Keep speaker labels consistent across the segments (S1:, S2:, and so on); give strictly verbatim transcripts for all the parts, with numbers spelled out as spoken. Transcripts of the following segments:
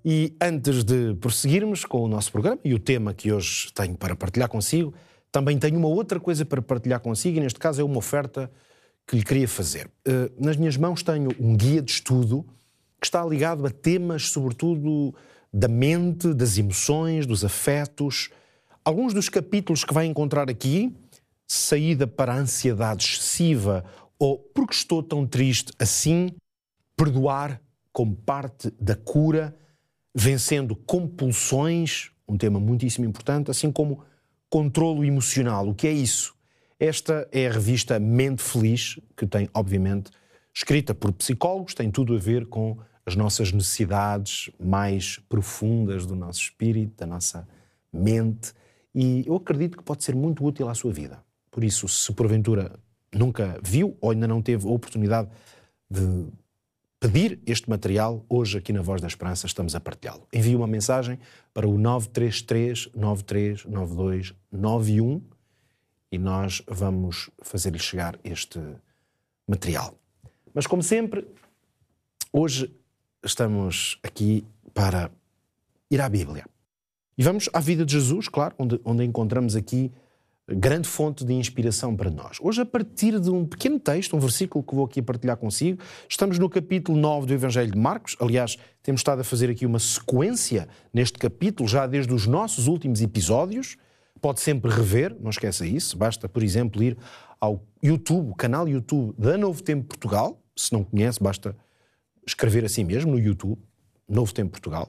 S1: E antes de prosseguirmos com o nosso programa e o tema que hoje tenho para partilhar consigo, também tenho uma outra coisa para partilhar consigo, e neste caso é uma oferta que lhe queria fazer. Nas minhas mãos tenho um guia de estudo que está ligado a temas, sobretudo, da mente, das emoções, dos afetos. Alguns dos capítulos que vai encontrar aqui, saída para a ansiedade excessiva ou porque estou tão triste assim, perdoar como parte da cura, vencendo compulsões, um tema muitíssimo importante, assim como controlo emocional. O que é isso? Esta é a revista Mente Feliz, que tem, obviamente, escrita por psicólogos, tem tudo a ver com as nossas necessidades mais profundas do nosso espírito, da nossa mente, e eu acredito que pode ser muito útil à sua vida. Por isso, se porventura nunca viu ou ainda não teve a oportunidade de pedir este material, hoje aqui na Voz da Esperança estamos a partilhá-lo. Envie uma mensagem para o nove três três, nove três nove dois, nove um e nós vamos fazer-lhe chegar este material. Mas como sempre, hoje estamos aqui para ir à Bíblia. E vamos à vida de Jesus, claro, onde, onde encontramos aqui grande fonte de inspiração para nós. Hoje, a partir de um pequeno texto, um versículo que vou aqui partilhar consigo, estamos no capítulo nove do Evangelho de Marcos. Aliás, temos estado a fazer aqui uma sequência neste capítulo, já desde os nossos últimos episódios. Pode sempre rever, não esqueça isso. Basta, por exemplo, ir ao YouTube, o canal YouTube da Novo Tempo Portugal. Se não conhece, basta escrever assim mesmo no YouTube, Novo Tempo Portugal,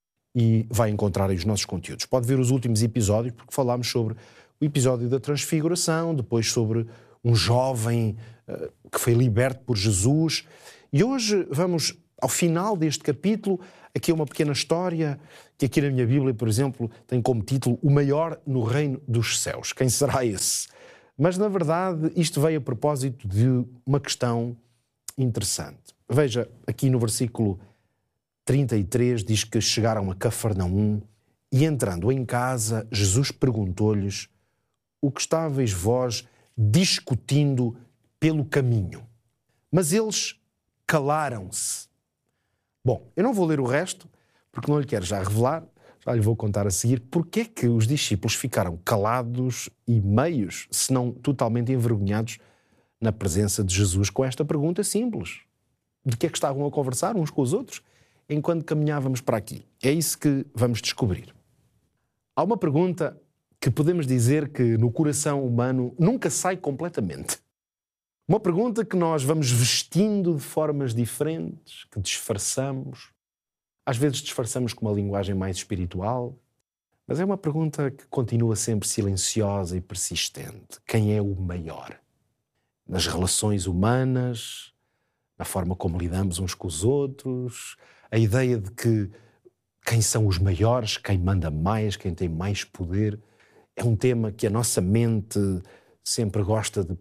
S1: e vai encontrar aí os nossos conteúdos. Pode ver os últimos episódios, porque falámos sobre o episódio da Transfiguração, depois sobre um jovem uh, que foi liberto por Jesus. E hoje vamos, ao final deste capítulo, aqui é uma pequena história que aqui na minha Bíblia, por exemplo, tem como título O Maior no Reino dos Céus. Quem será esse? Mas, na verdade, isto veio a propósito de uma questão interessante. Veja, aqui no versículo trinta e três diz que chegaram a Cafarnaum e, entrando em casa, Jesus perguntou-lhes: o que estáveis vós discutindo pelo caminho? Mas eles calaram-se. Bom, eu não vou ler o resto, porque não lhe quero já revelar, já lhe vou contar a seguir, porque é que os discípulos ficaram calados e meios, se não totalmente envergonhados, na presença de Jesus com esta pergunta simples. De que é que estavam a conversar uns com os outros enquanto caminhávamos para aqui? É isso que vamos descobrir. Há uma pergunta que podemos dizer que no coração humano nunca sai completamente. Uma pergunta que nós vamos vestindo de formas diferentes, que disfarçamos. Às vezes disfarçamos com uma linguagem mais espiritual, mas é uma pergunta que continua sempre silenciosa e persistente. Quem é o maior? Nas relações humanas, na forma como lidamos uns com os outros, a ideia de que quem são os maiores, quem manda mais, quem tem mais poder. É um tema que a nossa mente sempre gosta de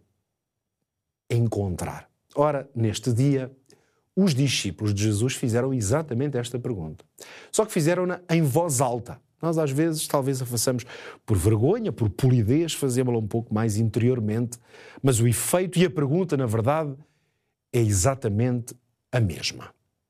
S1: encontrar. Ora, neste dia, os discípulos de Jesus fizeram exatamente esta pergunta. Só que fizeram-na em voz alta. Nós, às vezes, talvez a façamos por vergonha, por polidez, fazemos-la um pouco mais interiormente, mas o efeito e a pergunta, na verdade, é exatamente a mesma.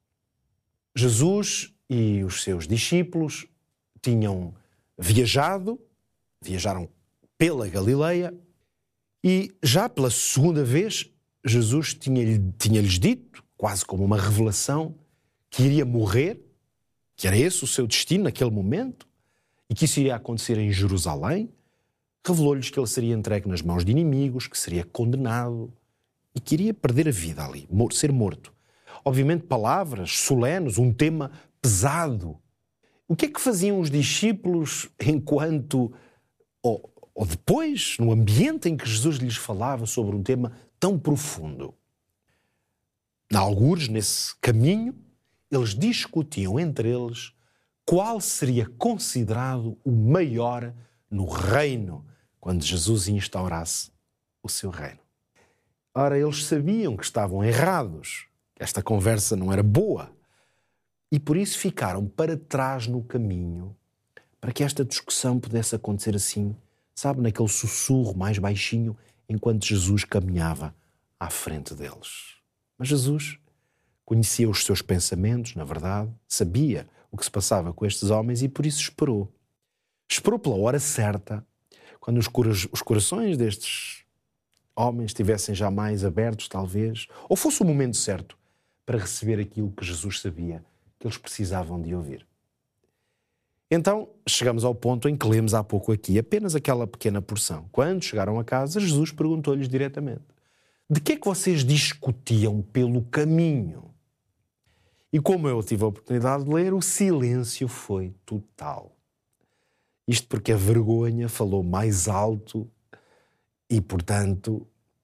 S1: Jesus e os seus discípulos tinham viajado, viajaram pela Galileia e já pela segunda vez Jesus tinha-lhes tinha dito, quase como uma revelação, que iria morrer, que era esse o seu destino naquele momento e que isso iria acontecer em Jerusalém. Revelou-lhes que ele seria entregue nas mãos de inimigos, que seria condenado e que iria perder a vida ali, ser morto. Obviamente palavras solenes, um tema pesado. O que é que faziam os discípulos enquanto, ou, ou depois, no ambiente em que Jesus lhes falava sobre um tema tão profundo? Algures, nesse caminho, eles discutiam entre eles qual seria considerado o maior no reino quando Jesus instaurasse o seu reino. Ora, eles sabiam que estavam errados, que esta conversa não era boa, e por isso ficaram para trás no caminho, para que esta discussão pudesse acontecer assim, sabe, naquele sussurro mais baixinho, enquanto Jesus caminhava à frente deles. Mas Jesus conhecia os seus pensamentos, na verdade, sabia o que se passava com estes homens e por isso esperou. Esperou pela hora certa, quando os, cora- os corações destes homens estivessem já mais abertos, talvez, ou fosse o momento certo para receber aquilo que Jesus sabia que eles precisavam de ouvir. Então, chegamos ao ponto em que lemos há pouco aqui apenas aquela pequena porção. Quando chegaram a casa, Jesus perguntou-lhes diretamente: de que é que vocês discutiam pelo caminho? E como eu tive a oportunidade de ler, o silêncio foi total. Isto porque a vergonha falou mais alto e, portanto,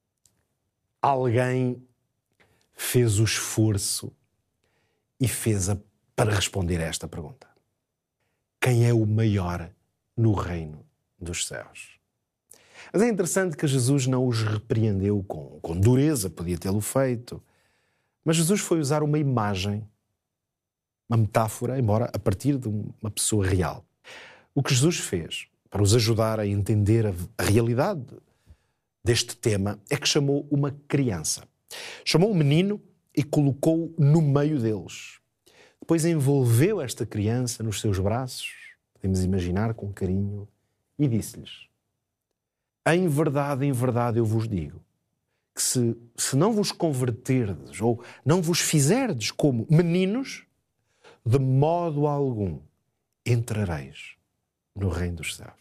S1: alguém fez o esforço e fez a, para responder a esta pergunta. Quem é o maior no reino dos céus? Mas é interessante que Jesus não os repreendeu com, com dureza, podia tê-lo feito. Mas Jesus foi usar uma imagem, uma metáfora, embora a partir de uma pessoa real. O que Jesus fez para os ajudar a entender a, a realidade deste tema é que chamou uma criança. Chamou um menino e colocou-o no meio deles. Depois envolveu esta criança nos seus braços, podemos imaginar com carinho, e disse-lhes: em verdade, em verdade eu vos digo, que se, se não vos converterdes ou não vos fizerdes como meninos, de modo algum entrareis no reino dos céus.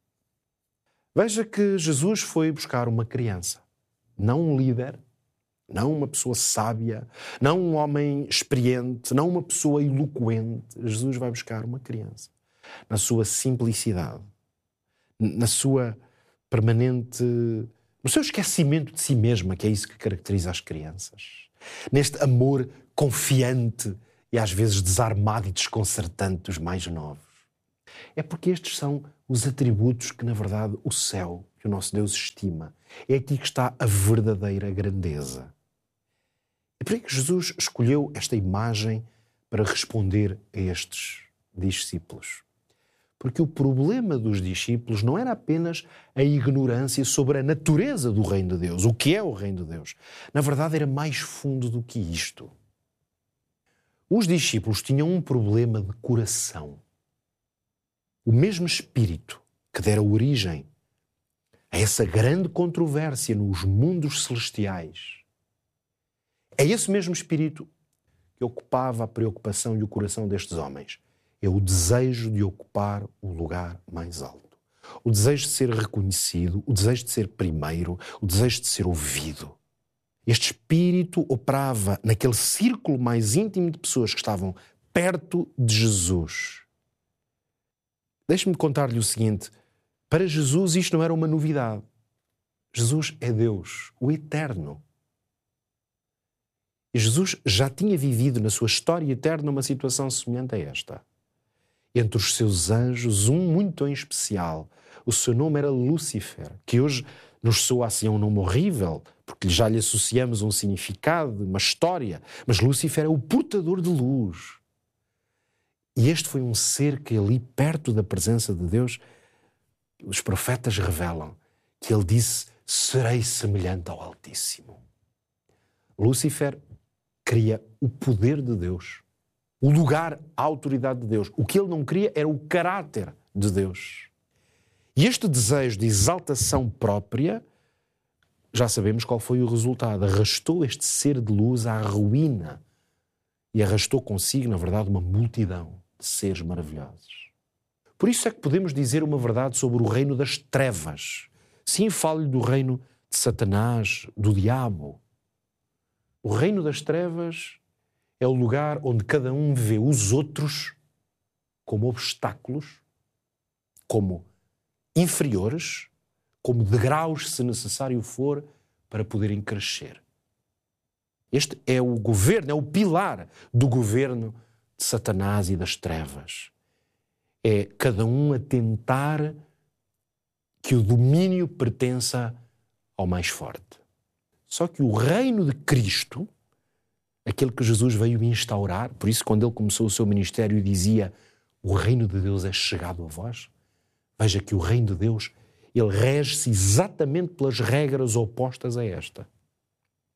S1: Veja que Jesus foi buscar uma criança, não um líder, não uma pessoa sábia, não um homem experiente, não uma pessoa eloquente. Jesus vai buscar uma criança, na sua simplicidade, na sua permanente, no seu esquecimento de si mesma, que é isso que caracteriza as crianças, neste amor confiante e às vezes desarmado e desconcertante dos mais novos. É porque estes são os atributos que, na verdade, o céu, que o nosso Deus estima. É aqui que está a verdadeira grandeza. É por isso que Jesus escolheu esta imagem para responder a estes discípulos. Porque o problema dos discípulos não era apenas a ignorância sobre a natureza do reino de Deus, o que é o reino de Deus. Na verdade, era mais fundo do que isto. Os discípulos tinham um problema de coração. O mesmo espírito que dera origem a essa grande controvérsia nos mundos celestiais, é esse mesmo espírito que ocupava a preocupação e o coração destes homens. É o desejo de ocupar o lugar mais alto. O desejo de ser reconhecido, o desejo de ser primeiro, o desejo de ser ouvido. Este espírito operava naquele círculo mais íntimo de pessoas que estavam perto de Jesus. Deixe-me contar-lhe o seguinte: para Jesus isto não era uma novidade. Jesus é Deus, o Eterno. E Jesus já tinha vivido na sua história eterna uma situação semelhante a esta. Entre os seus anjos, um muito em especial. O seu nome era Lúcifer, que hoje nos soa assim um nome horrível, porque já lhe associamos um significado, uma história. Mas Lúcifer é o portador de luz. E este foi um ser que ali, perto da presença de Deus, os profetas revelam que ele disse: serei semelhante ao Altíssimo. Lúcifer queria o poder de Deus, o lugar, a autoridade de Deus. O que ele não queria era o caráter de Deus. E este desejo de exaltação própria, já sabemos qual foi o resultado. Arrastou este ser de luz à ruína e arrastou consigo, na verdade, uma multidão de seres maravilhosos. Por isso é que podemos dizer uma verdade sobre o reino das trevas. Sim, falo-lhe do reino de Satanás, do diabo. O reino das trevas é o lugar onde cada um vê os outros como obstáculos, como inferiores, como degraus, se necessário for, para poderem crescer. Este é o governo, é o pilar do governo de Satanás e das trevas. É cada um a tentar que o domínio pertença ao mais forte. Só que o reino de Cristo, aquele que Jesus veio instaurar, por isso quando ele começou o seu ministério dizia: o reino de Deus é chegado a vós. Veja que o reino de Deus, ele rege-se exatamente pelas regras opostas a esta.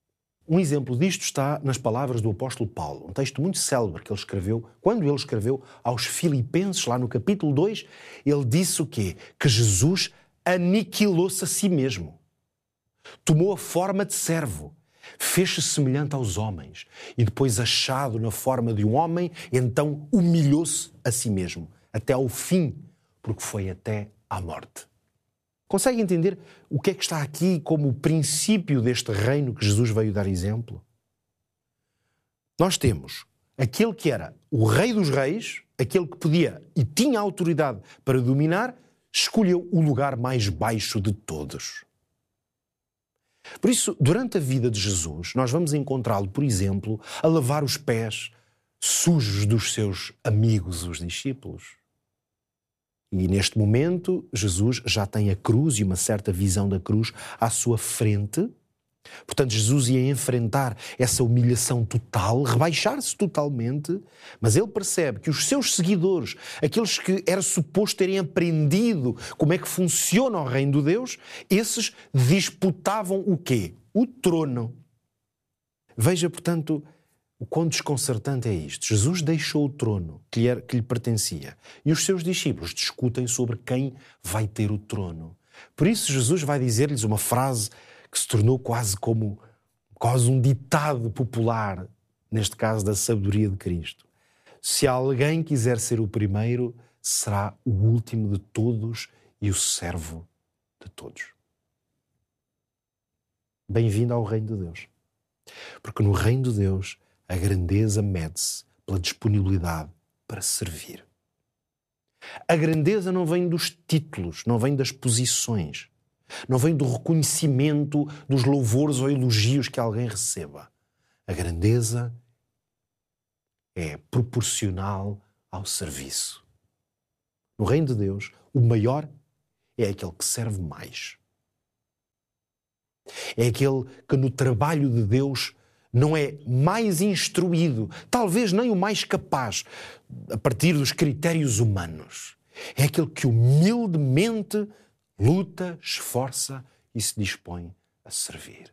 S1: Um exemplo disto está nas palavras do apóstolo Paulo, um texto muito célebre que ele escreveu, quando ele escreveu aos Filipenses, lá no capítulo dois, ele disse o quê? Que Jesus aniquilou-se a si mesmo. Tomou a forma de servo, fez-se semelhante aos homens e depois, achado na forma de um homem, então humilhou-se a si mesmo, até ao fim, porque foi até à morte. Consegue entender o que é que está aqui como o princípio deste reino que Jesus veio dar exemplo? Nós temos aquele que era o rei dos reis, aquele que podia e tinha autoridade para dominar, escolheu o lugar mais baixo de todos. Por isso, durante a vida de Jesus, nós vamos encontrá-lo, por exemplo, a lavar os pés sujos dos seus amigos, os discípulos. E neste momento, Jesus já tem a cruz e uma certa visão da cruz à sua frente. Portanto, Jesus ia enfrentar essa humilhação total, rebaixar-se totalmente, mas ele percebe que os seus seguidores, aqueles que era suposto terem aprendido como é que funciona o reino de Deus, esses disputavam o quê? O trono. Veja, portanto, o quão desconcertante é isto. Jesus deixou o trono que lhe, era, que lhe pertencia e os seus discípulos discutem sobre quem vai ter o trono. Por isso Jesus vai dizer-lhes uma frase que se tornou quase como quase um ditado popular, neste caso da sabedoria de Cristo. Se alguém quiser ser o primeiro, será o último de todos e o servo de todos. Bem-vindo ao reino de Deus. Porque no reino de Deus a grandeza mede-se pela disponibilidade para servir. A grandeza não vem dos títulos, não vem das posições, não vem do reconhecimento dos louvores ou elogios que alguém receba. A grandeza é proporcional ao serviço. No reino de Deus, o maior é aquele que serve mais. É aquele que no trabalho de Deus não é mais instruído, talvez nem o mais capaz, a partir dos critérios humanos. É aquele que humildemente luta, esforça e se dispõe a servir.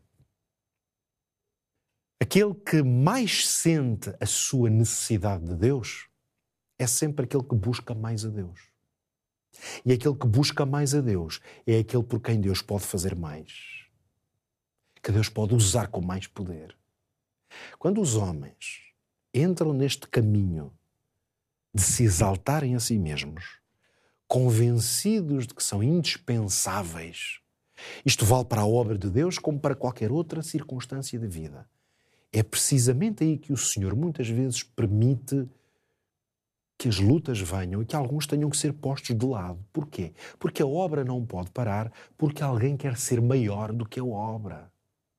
S1: Aquele que mais sente a sua necessidade de Deus é sempre aquele que busca mais a Deus. E aquele que busca mais a Deus é aquele por quem Deus pode fazer mais, que Deus pode usar com mais poder. Quando os homens entram neste caminho de se exaltarem a si mesmos, convencidos de que são indispensáveis, isto vale para a obra de Deus como para qualquer outra circunstância de vida. É precisamente aí que o Senhor muitas vezes permite que as lutas venham e que alguns tenham que ser postos de lado. Porquê? Porque a obra não pode parar porque alguém quer ser maior do que a obra.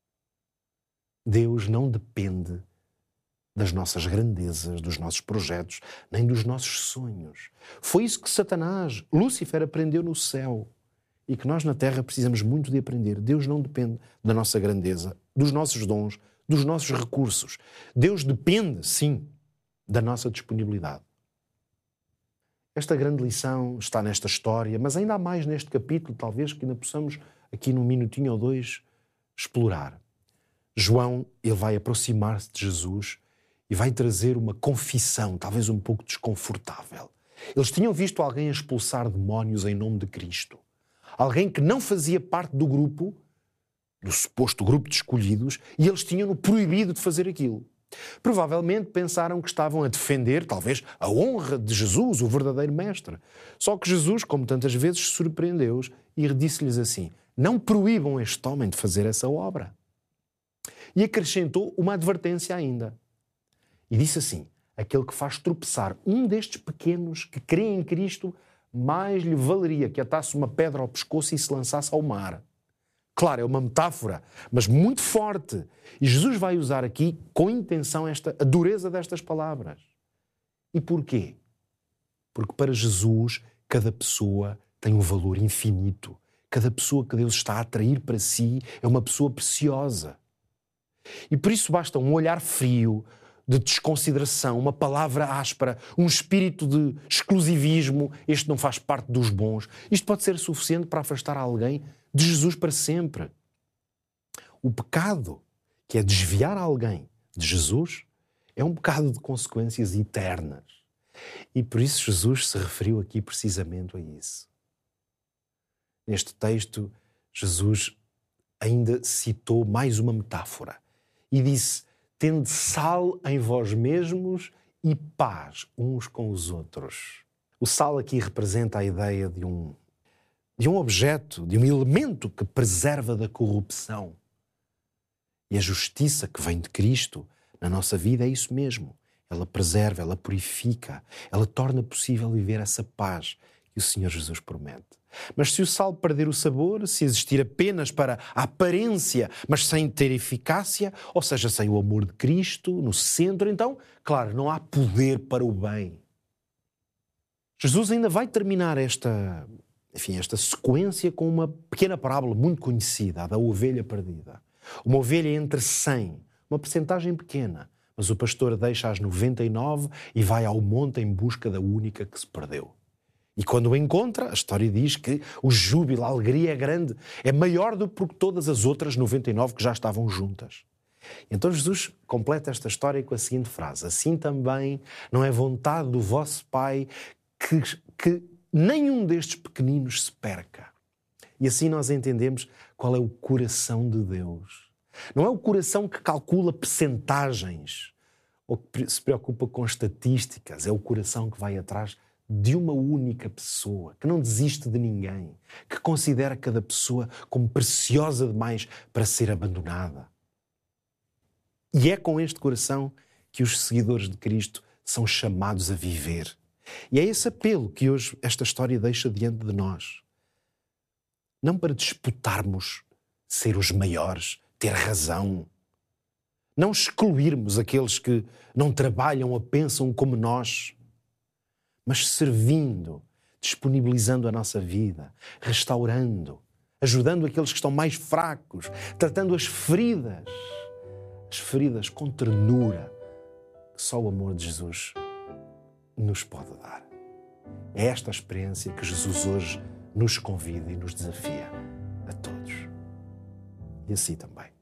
S1: Deus não depende das nossas grandezas, dos nossos projetos, nem dos nossos sonhos. Foi isso que Satanás, Lúcifer, aprendeu no céu e que nós na terra precisamos muito de aprender. Deus não depende da nossa grandeza, dos nossos dons, dos nossos recursos. Deus depende, sim, da nossa disponibilidade. Esta grande lição está nesta história, mas ainda há mais neste capítulo, talvez, que ainda possamos, aqui num minutinho ou dois, explorar. João, ele vai aproximar-se de Jesus e vai trazer uma confissão, talvez um pouco desconfortável. Eles tinham visto alguém expulsar demónios em nome de Cristo. Alguém que não fazia parte do grupo, do suposto grupo de escolhidos, e eles tinham-no proibido de fazer aquilo. Provavelmente pensaram que estavam a defender, talvez, a honra de Jesus, o verdadeiro mestre. Só que Jesus, como tantas vezes, surpreendeu-os e disse-lhes assim: não proíbam este homem de fazer essa obra. E acrescentou uma advertência ainda. E disse assim: aquele que faz tropeçar um destes pequenos que crê em Cristo, mais lhe valeria que atasse uma pedra ao pescoço e se lançasse ao mar. Claro, é uma metáfora, mas muito forte. E Jesus vai usar aqui, com intenção, esta, a dureza destas palavras. E porquê? Porque para Jesus, cada pessoa tem um valor infinito. Cada pessoa que Deus está a atrair para si é uma pessoa preciosa. E por isso basta um olhar frio, de desconsideração, uma palavra áspera, um espírito de exclusivismo, este não faz parte dos bons. Isto pode ser suficiente para afastar alguém de Jesus para sempre. O pecado que é desviar alguém de Jesus, é um bocado de consequências eternas. E por isso Jesus se referiu aqui precisamente a isso. Neste texto, Jesus ainda citou mais uma metáfora e disse: tende sal em vós mesmos e paz uns com os outros. O sal aqui representa a ideia de um, de um objeto, de um elemento que preserva da corrupção. E a justiça que vem de Cristo na nossa vida é isso mesmo. Ela preserva, ela purifica, ela torna possível viver essa paz que o Senhor Jesus promete. Mas se o sal perder o sabor, se existir apenas para a aparência, mas sem ter eficácia, ou seja, sem o amor de Cristo no centro, então, claro, não há poder para o bem. Jesus ainda vai terminar esta, enfim, esta sequência com uma pequena parábola muito conhecida, a da ovelha perdida. Uma ovelha entre cem, uma percentagem pequena, mas o pastor deixa as noventa e nove e vai ao monte em busca da única que se perdeu. E quando o encontra, a história diz que o júbilo, a alegria é grande, é maior do que todas as outras noventa e nove que já estavam juntas. Então Jesus completa esta história com a seguinte frase: assim também não é vontade do vosso Pai que, que nenhum destes pequeninos se perca. E assim nós entendemos qual é o coração de Deus. Não é o coração que calcula percentagens ou que se preocupa com estatísticas, é o coração que vai atrás de uma única pessoa, que não desiste de ninguém, que considera cada pessoa como preciosa demais para ser abandonada. E é com este coração que os seguidores de Cristo são chamados a viver. E é esse apelo que hoje esta história deixa diante de nós. Não para disputarmos ser os maiores, ter razão. Não excluirmos aqueles que não trabalham ou pensam como nós, mas servindo, disponibilizando a nossa vida, restaurando, ajudando aqueles que estão mais fracos, tratando as feridas, as feridas com ternura, que só o amor de Jesus nos pode dar. É esta a experiência que Jesus hoje nos convida e nos desafia a todos. E assim também.